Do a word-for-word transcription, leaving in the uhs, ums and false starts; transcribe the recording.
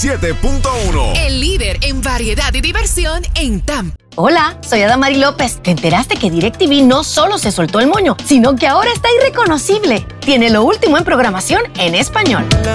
siete punto uno. El líder en variedad y diversión en Tampa. Hola, soy Adamari López. ¿Te enteraste que DirecTV no solo se soltó el moño, sino que ahora está irreconocible? Tiene lo último en programación en español.